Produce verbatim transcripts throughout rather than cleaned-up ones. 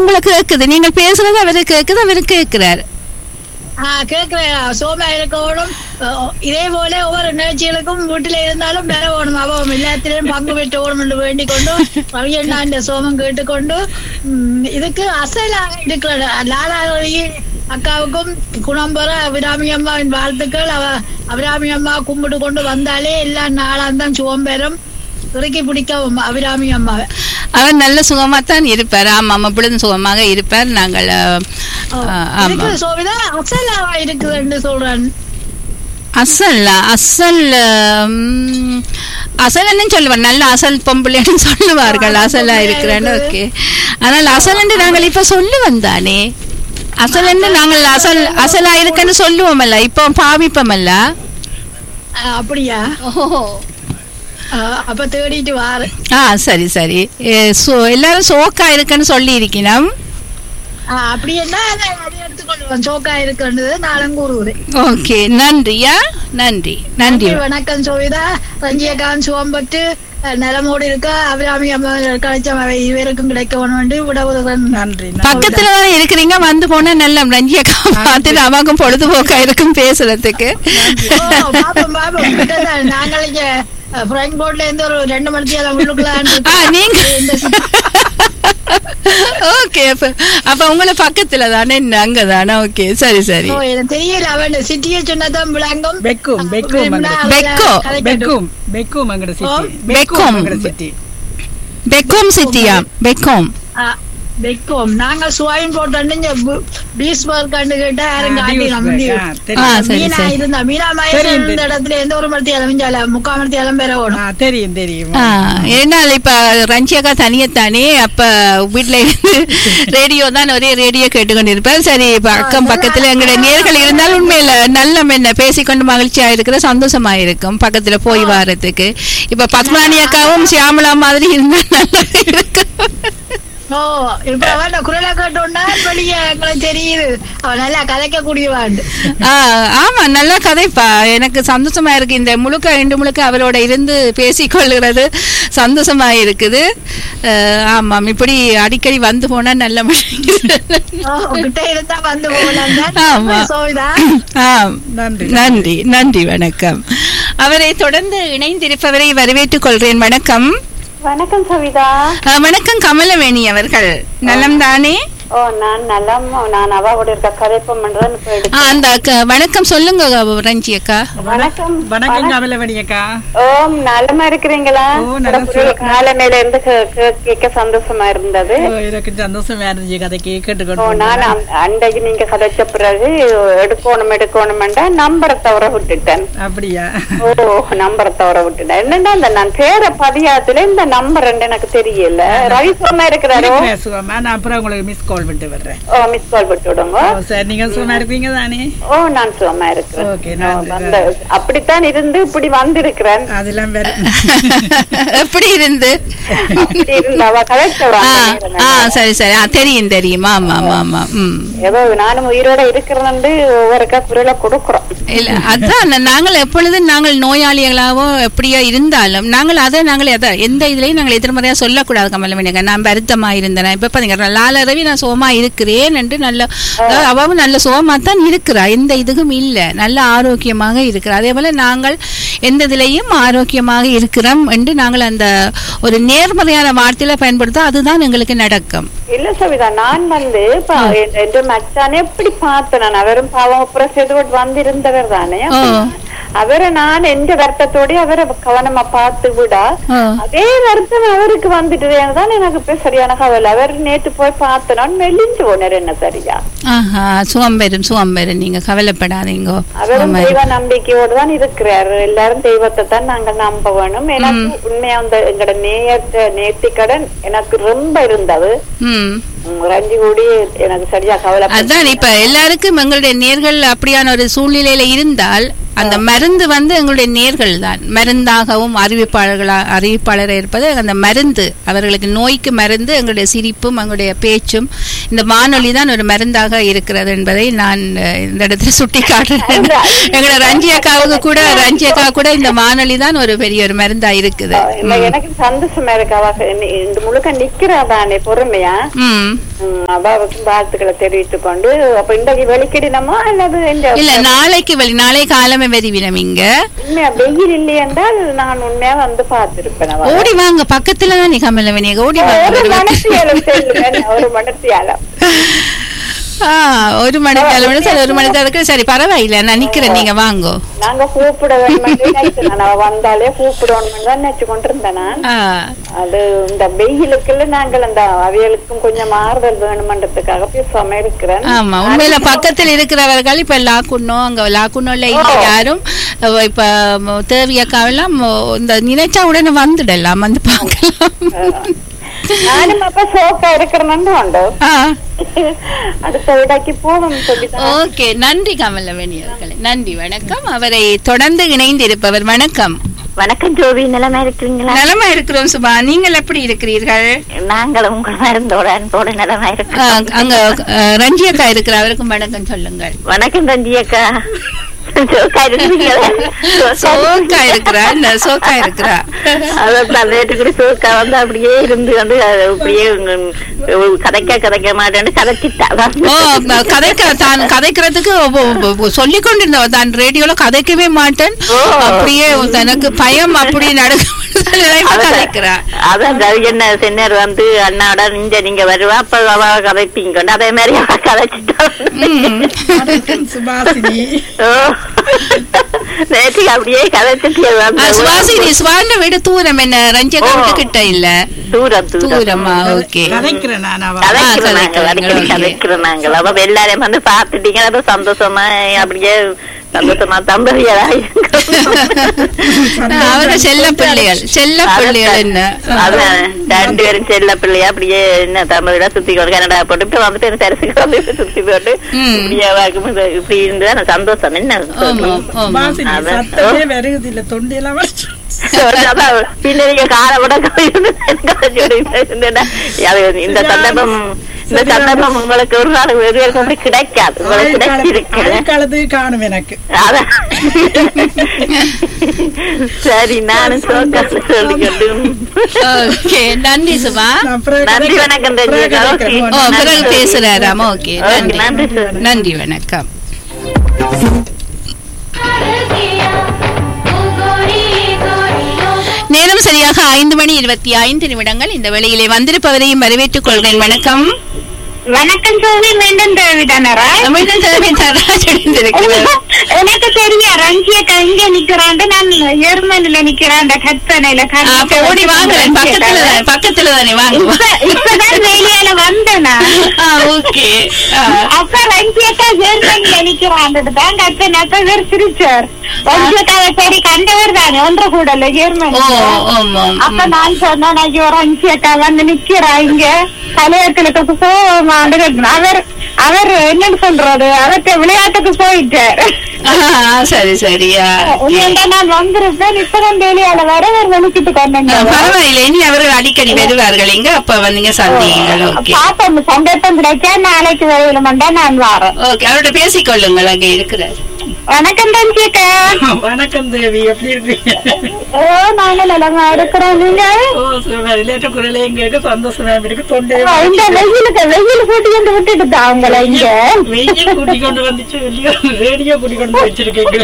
உங்களுக்கு கேக்குது, நீங்கள் பேசுறது அவரு கேக்குது, அவரு கேட்கிறார். ஆஹ் கேக்குறேன். சோமா இருக்கணும். இதே போல ஒவ்வொரு நிகழ்ச்சிகளுக்கும் வீட்டுல இருந்தாலும் வேற ஓடும் அவம் எல்லாத்திலையும் பங்கு பெற்று ஓடும் என்று வேண்டிக் கொண்டு ரவியண்ணா இந்த சோமம் கேட்டுக்கொண்டு உம் இதுக்கு அசலாக இருக்கிற லாலாவதி அக்காவுக்கும் குணம்பெற அபிராமி அம்மாவின் வாழ்த்துக்கள். அவ அபிராமி அம்மா கும்பிட்டு கொண்டு வந்தாலே எல்லா நாளாந்தான் சுவம்பெறும் இறுக்கி பிடிக்கவும் அபிராமி அம்மாவை. அவர் நல்ல சுகமாத்தான் இருப்பார். ஆமாம், அப்பொழுதும் சுகமாக இருப்பார். நாங்கள் சோவிதா அசலாவா இருக்குது என்று சொல்றேன். அசல் அசல் அசல்னு சொல்லுவார், நல்ல அசல் பொம்பளைன்னு சொல்லுவார்கள். அசலா இருக்கிறேன்னு. ஓகே, ஆனால் அசல் என்று நாங்கள் இப்ப சொல்லுவோம் தானே. அசல் என்று நாங்கள் அசல் அசலா இருக்குன்னு சொல்லுவோமல்ல, இப்போ பாவிப்போமல்ல. அப்படியா? ஓஹோ, அப்ப தேடிட்டு வாரு. ஆ சரி சரி. எல்லாரும் சோக்கா இருக்குன்னு சொல்லி இருக்கணும். அப்படி என்ன எடுத்துக்கொள்ளுவோம். சோக்கா இருக்குன்றது நானும் கூறுகிறேன். ஓகே, நன்றியா, நன்றி நன்றி. வணக்கம் சோவிதா. ரஞ்சியகாந்த் சுவம்பட்டு நலமோடு இருக்க அபிராமி அம்மா கிடைச்ச இவருக்கும் கிடைக்க வேண்டு விடவுதான். நன்றி. பக்கத்துலதான் இருக்கிறீங்க, வந்து போனா நல்ல ரஞ்சியக்கா பார்த்துட்டு அவாக்கும் பொழுதுபோக்கா இருக்கும் பேசுறதுக்கு. நாங்கள் இங்க ஃப்ரைங் போர்ட்ல இருந்து ஒரு ரெண்டு மணிக்கு உள்ளுக்குள்ள நீங்க. ஓகே, அப்ப உங்களை பக்கத்துல தானே, அங்கதானே. ஓகே, சரி சரி. தெரியல, அவன் சிட்டியை சொன்னதான் விளங்கும். பெக்கும் பெக்கும் பெக்கோ பெக்கும் பெக்கும் அங்கட சிட்டி. பெக்கும் சிட்டி. பெக்கும் சிட்டியா? பெக்கும் பெக்கும். நாங்க சுவாயின் போட்டு பீச் பார்க் கண்டு கேட்டா யாரும் மீனா இருந்தா மீனா மாயம் இருந்த இடத்துல எந்த ஒரு மரத்தி இளமிஞ்சால முக்கால் மரத்தி இளம்பெற ஓடும். தெரியும் தெரியும். ஏன்னா இப்ப ரஞ்சியக்கா தனியத்தானே, அப்ப வீட்டுல இருந்து ரேடியோ தான், ஒரே ரேடியோ கேட்டுக்கொண்டு இருப்பேன். சரி, இப்ப அக்கம் பக்கத்துல எங்களுடைய நேர்கள் இருந்தாலும் உண்மையில நல்ல என்ன பேசிக்கொண்டு மகிழ்ச்சியா இருக்கிற, சந்தோஷமா இருக்கும் பக்கத்துல போய் வாரத்துக்கு. இப்ப பத்மானி அக்காவும் சியாமலா மாதிரி இருந்தா நல்லா இருக்கும். ஓ, இப்ப அவன் குரலா கேட்டோம்னா வெளிய எங்களுக்கு தெரியுது அவன் நல்லா கதைக்க கூடியவான். ஆமா, நல்லா கதைப்பா. எனக்கு சந்தோஷமா இருக்கு. இந்த முழுக்க ரெண்டு முழுக்க அவரோட இருந்து பேசிக்கொள்கிறது சந்தோஷமா இருக்குது. ஆமாம், இப்படி அடிக்கடி வந்து போனா நல்ல இருந்தா வந்து போகலாம். நன்றி நன்றி, வணக்கம். அவரை தொடர்ந்து இணைந்திருப்பவரை வரவேற்றுக் கொள்கிறேன். வணக்கம். வணக்கம் சவிதா. வணக்கம் கமலவேணி அவர்கள், நலம் தானே? ஓ, நான் நலம். நான் அவாவோட இருக்க கதைப்பம் பண்றேன். அந்த வணக்கம் சொல்லுங்க ரஞ்சி அக்கா. வணக்கம். வணக்கம் கமலவேணி அக்கா. ஓம், நலமா இருக்கிறீங்களா? காலமையில இருந்து கேட்க சந்தோஷமா இருந்தது. எனக்கு சந்தோஷமா இருந்துச்சு கதை கேட்டு. ஓ, நான் அன்றைக்கு நீங்க கதைச்ச பிறகு எடுக்கணும் எடுக்கணும்டா நம்பரை தவற விட்டுட்டேன். அப்படியா? ஓ, நம்பரை தவற விட்டுட்டேன். என்னன்னா இந்த நான் பேர பதியாத்துல இந்த நம்பர் எனக்கு தெரியல. ரவி சொன்னா இருக்கிறாரோ? நான் அப்புறம் உங்களுக்கு மிஸ் கால் பண்ணிட்டு வர்றேன். ஓ, மிஸ் கால் பண்ணிட்டு விடுங்க. சரி, நீங்க சும்மா இருக்கீங்க தானே? ஓ, நான் சும்மா இருக்கிறேன். ஓகே, அப்படித்தான் இருந்து இப்படி வந்திருக்கிறேன். அதெல்லாம் வேற எப்படி இருந்து அப்படி இருந்து அவ கலெக்டர். சரி சரி, தெரியும் தெரியும். ஆமா ஆமா ஆமா. ஏதோ நானும் உயிரோட இருக்கிறேன்னு ஒவ்வொருக்கா குரலை கொடுக்குறோம். இல்ல, அதான் நாங்கள் எப்பொழுதும் நாங்கள் நோயாளிகளாவோ எப்படியோ இருந்தாலும் நாங்கள் அதை நாங்கள் எதை எந்த இதுலயும் நாங்கள் எதிர்மறையா சொல்லக்கூடாது. கமலமணிங்க, நான் வருத்தமா இருந்தேன். இப்ப பாத்தீங்க லால ரவி நான் சோமா இருக்கிறேன் என்று நல்ல, அவவும் நல்ல சோமா தான் இருக்கிறா, எந்த இதுக்கும் இல்ல, நல்ல ஆரோக்கியமாக இருக்கிறா. அதே போல நாங்கள் எந்த இதுலையும் ஆரோக்கியமாக இருக்கிறோம் என்று நாங்கள் அந்த ஒரு நேர்மறையான வார்த்தையில பயன்படுத்த, அதுதான் எங்களுக்கு நடக்கும். இல்ல சவிதா, நான் வந்து மச்சானே எப்படி பார்த்தேன். நான் அவரும் பாவம் அப்புறம் செதுவட் வந்திருந்தவர் தானே. அவரை நான் எந்த வருத்தத்தோட அவரை கவனமா பார்த்து விடா அதே வருத்தம் அவருக்கு வந்துட்டுதான் எனக்கு இப்ப சரியான கவலை. அவர் நேற்று போய் பார்த்தோம் மெலிஞ்சு போனார். என்ன சரியா? சுவம்பெரும் சுவம்பெரும், நீங்க கவலைப்படாதீங்க. அவரும் தெய்வ நம்பிக்கையோடு தான் இருக்கிறாரு. எல்லாரும் தெய்வத்தை தான் நாங்க நம்ப வேணும். எனக்கு உண்மையா அந்த எங்கட நேயத்த நேர்த்திக்கடன் எனக்கு ரொம்ப இருந்தது. ரஞ்சி கூடி எனக்கு சரியா கவலை. அதான் இப்ப எல்லாருக்கும் எங்களுடைய நேர்கள் அப்படியான ஒரு சூழ்நிலையில இருந்தால் அந்த மருந்து வந்து எங்களுடைய நேர்கள் தான் மருந்தாகவும் அறிவிப்பாளர்களா அறிவிப்பாளர் இருப்பது அந்த மருந்து, அவர்களுக்கு நோய்க்கு மருந்து எங்களுடைய சிரிப்பும் எங்களுடைய பேச்சும் இந்த வானொலி தான் ஒரு மருந்தாக இருக்கிறது என்பதை நான் இந்த இடத்துல சுட்டி காட்டுறேன். எங்களோட ரஞ்சி அக்காவுக்கு கூட ரஞ்சி அக்கா கூட இந்த வானொலி தான் ஒரு பெரிய ஒரு மருந்தா இருக்குது. எனக்கு சந்தோஷமா இருக்கு. அவ இந்த முழுக்க நிக்கிறா தானே பொறுமையா. அபாவுக்கும் வாழ்த்துக்களை தெரிவித்துக் கொண்டு அப்ப இன்றைக்கு வெளிக்கிடணுமா அல்லது இல்ல நாளைக்கு வெளி நாளை காலமே வெறிவினம் இங்க உண்மையா வெயில் இல்லை என்றால் நான் உண்மையா வந்து பார்த்திருப்பேன். ஓடி வாங்க பக்கத்துல தான் நீ கமலவனி ஓடி வாங்க ஒரு மனசியாலம் ஒரு மனசியாலம் ஒரு மணிக்காலம் சரி ஒரு மணி தான் சரி பரவாயில்ல நான் நிக்கிறேன் நீங்க வாங்கோ. நாங்க கூப்பிட வேணும் வந்தாலே கூப்பிடணும் தான் நினைச்சு கொண்டிருந்தேன் நான். அது இந்த வெயிலுக்குள்ள நாங்கள் அந்த அவைகளுக்கும் கொஞ்சம் ஆறுதல் வேணுமன்றதுக்காக பேசாம இருக்கிறேன். ஆமா உண்மையில பக்கத்தில் இருக்கிறவர்கள் இப்ப லாக்குண்ணோ அங்க லாக்குண்ணோல இல்ல யாரும் இப்ப தேவியக்காவெல்லாம் இந்த நினைச்சா உடனே வந்துடலாம் வந்து பாக்கலாம். நானும் அப்ப சோக்கா இருக்கிறேன்னு உண்டு அடுத்த விடாக்கி போகணும் சொல்லி. ஓகே நன்றி கமலவேணி அவர்களே நன்றி வணக்கம். அவரை தொடர்ந்து இணைந்து இருப்பவர் வணக்கம். வணக்கம் ஜோவி, நலமா இருக்கிறீங்களா? நலமா இருக்கிறோம் சுபா, நீங்கள் எப்படி இருக்கிறீர்கள்? நாங்களும் உங்கள் மருந்தோட அன்போட நலமா இருக்கிறோம். அங்க ரஞ்சி அக்கா இருக்கிற அவருக்கும் வணக்கம் சொல்லுங்கள். வணக்கம் ரஞ்சி அக்கா. சோக்கா இருக்கிறா சோக்கா இருக்கிறா அதான் நேற்று கூட சோக்கா வந்து அப்படியே இருந்து வந்து அப்படியே கதைக்க கதைக்க மாட்டேன்னு கதைச்சிட்டா. கதைக்க தான் கதைக்கிறதுக்கு சொல்லிக் கொண்டிருந்தவ தான் ரேடியோல கதைக்கவே மாட்டேன் அப்படியே தனக்கு பயம் அப்படி நடக்க கதைக்கிறா. அதான் என்ன சென்னர் வந்து அண்ணாட நீங்க நீங்க வருவா அப்ப அவ கதைப்பீங்க அதே மாதிரி அவ கதைச்சிட்டா. நேற்றுக்கு அப்படியே கதைச்சிட்டு சுவாண்ட வீடு தூரம் என்ன ரஞ்சக்கா வீட்டு கிட்ட இல்ல தூரம் தூரமா? ஓகே கதைக்கிறேன் கதைக்கிறேன் நாங்கள் அவ எல்லாரையும் வந்து பாத்துட்டீங்க சந்தோஷமா அப்படியே சந்தோஷமா தம்பதியா அவர செல்ல பிள்ளைகள் செல்ல பிள்ளைகள் என்ன அதான் ரெண்டு பேரும் செல்ல பிள்ளையா அப்படியே என்ன தம்பதியா சுத்தி கொண்டு கனடா போட்டு வந்துட்டு தரிசுக்கு வந்து சுத்தி போட்டு இப்படி இருந்துதான் சந்தோஷம். என்ன வருகுதில்ல தொண்டியெல்லாம் பின்ன காலப்பட இந்த சந்தர்ப்பம் இந்த சந்தர்ப்பம் உங்களுக்கு ஒரு நாள் வெறும் கிடைக்காது. காலத்துக்கு காணும் எனக்கு. அதான் சரி நானும் சொல்லிக்கொண்டு நன்றி சுபா. நன்றி வணக்கம். பிறகு பேசுறாராமா? ஓகே நன்றி நன்றி வணக்கம். நேரம் சரியாக ஐந்து மணி இருபத்தி ஐந்து நிமிடங்கள். இந்த வேளையிலே வந்திருப்பவரையும் வரவேற்றுக் கொள்கிறேன். வணக்கம். வணக்கம் சோவி. மீண்டும் தேவிதானரா? மீண்டும் தேவிதாராஜ் எனக்கு தெரியும் ரஞ்சியக்கா இங்க நிக்கிறான், நான் ஜெர்மனில நிக்கிறான் கற்பனையில. ஓடி வாங்க பக்கத்துல பக்கத்துல தானே வாங்க. இப்பதான் வெளியால வந்தேனா? ஓகே. அப்ப ரஞ்சியக்கா ஜெர்மனில நிக்கிறான் தான் கற்பனை. அப்ப பேர் சிரிச்சார். ரஞ்சியக்காவை சரி கண்டவர் தானே ஒன்று கூடல ஜெர்மனி. அப்ப நான் சொன்னேன் ஐயோ ரஞ்சியக்கா வந்து நிக்கிறா இங்க கலையர்களுக்கு போமா. அவர் அவர் என்னன்னு சொல்றது அவர்கிட்ட விளையாட்டுக்கு போயிட்டார். சரி சரியா நான் வந்திருப்பேன். இப்பதான் வெளியால வர அவர் வெளிக்கிட்டு கொண்டேங்க. பரவாயில்லை, இனி அவர்கள் அடிக்கடி வருவார்கள். இங்க அப்ப வந்தீங்க சந்தீங்க. பாப்போம் சந்தர்ப்பம் கிடைச்சா நாளைக்கு வருவா நான் வரேன். ஓகே அவர்கிட்ட பேசிக்கொள்ளுங்கள். அங்க இருக்கிறார். வணக்கம் ரஞ்சியக்கா. வணக்கம் தேவி, எப்படி இருக்கீங்க? ஓ நாங்க நலமா இருக்கிறோம். நீங்க? குரலே எங்க சந்தோஷமா இருக்கு. தொண்டை இந்த வெயிலுக்கு வெயில் கூட்டி கொண்டு விட்டுட்டு அவங்கள இங்க வெயில் கூட்டி கொண்டு வந்துச்சு. ரேடியோ கூட்டி கொண்டு வச்சிருக்கீங்க.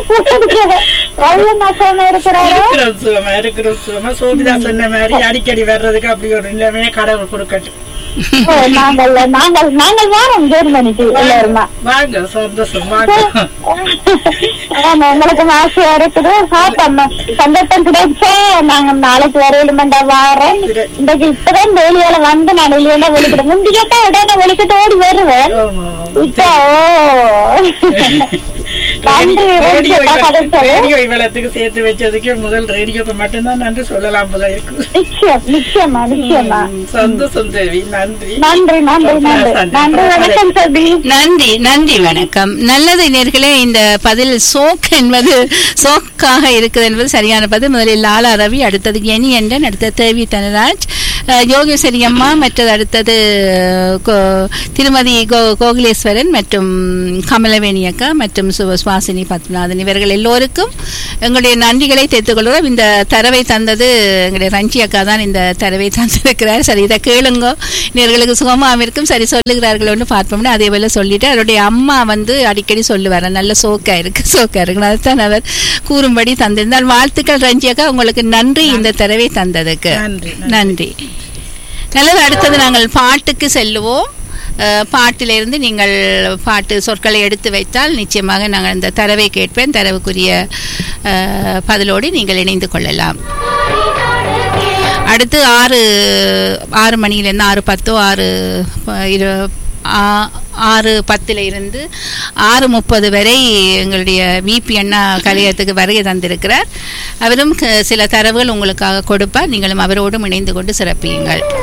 சுகமா இருக்கிறோம் சுகமா. சோபிதா சொன்ன மாதிரி அடிக்கடி வர்றதுக்கு அப்படி ஒரு நிலைமையே கடவுள் கொடுக்கட்டும். நாங்கள் நாங்கள் நாங்கள் வரோம் ஜெர்மனிக்கு எல்லாருமா. வாங்க சந்தோஷம் வாங்க. உங்களுக்கு ஆசையா இருக்குது. சந்தர்ப்பம் கிடைச்சா நாங்க நாளைக்கு வரையிலுமெண்டா வாரேன். இன்றைக்கு இப்பதான் வெளியால வந்து நான் வெளியில வெளிக்கிட்டு முந்தி கேட்டா உடனே வெளிக்கிட்டு ஓடி வருவேன். இப்போ ரேடியோ இவ்வளத்துக்கு சேர்த்து வச்சதுக்கு முதல் ரேடியோக்கு மட்டும்தான் நன்றி சொல்லலாம் போல இருக்கு. நிச்சயம் நிச்சயமா நிச்சயமா. சந்தோஷம் தேவி. நன்றி நன்றி நன்றி நன்றி நன்றி வணக்கம் சபி. நன்றி நன்றி வணக்கம். நல்லது நேர்களே, இந்த பதில் சோக் என்பது சோக்காக இருக்குது என்பது சரியான பதில். முதலில் லாலா ரவி, அடுத்தது எனி என்றன், அடுத்த தேவி தனராஜ், யோகேஸ்வரி அம்மா, மற்றது அடுத்தது திருமதி கோ கோகுலேஸ்வரன் மற்றும் கமலவேணி அக்கா மற்றும் சுவாசினி பத்மநாதன் இவர்கள் எல்லோருக்கும் எங்களுடைய நன்றிகளை தெரிவித்துக் கொள்கிறோம். இந்த தரவை தந்தது எங்களுடைய ரஞ்சி அக்கா தான் இந்த தரவை தந்திருக்கிறார். சரி, இதை கேளுங்க, நேர்களுக்கு சுகமாக இருக்கும். சரி சொல்லுகிறார்கள் ஒன்று பார்ப்போம்னா அதே போல சொல்லிட்டு அவருடைய அம்மா வந்து அடிக்கடி சொல்லுவார், நல்ல சோக்கா இருக்கு சோக்கா இருக்கு, அதுதான் அவர் கூறும்படி தந்திருந்தால். வாழ்த்துக்கள் ரஞ்சி அக்கா, உங்களுக்கு நன்றி இந்த தரவை தந்ததுக்கு. நன்றி. நல்லது, அடுத்தது நாங்கள் பாட்டுக்கு செல்லுவோம். பாட்டிலிருந்து நீங்கள் பாட்டு சொற்களை எடுத்து வைத்தால் நிச்சயமாக நாங்கள் இந்த தரவை கேட்பேன். தரவுக்குரிய பதிலோடு நீங்கள் இணைந்து கொள்ளலாம். அடுத்து ஆறு ஆறு மணியிலேருந்து ஆறு பத்தோ ஆறு இரு ஆறு பத்தில் இருந்து ஆறு முப்பது வரை எங்களுடைய விபி அண்ணா கலையத்துக்கு வருகை தந்திருக்கிறார். அவரும் சில தரவுகள் உங்களுக்காக கொடுப்பார். நீங்களும் அவரோடும் இணைந்து கொண்டு சிறப்பியுங்கள்.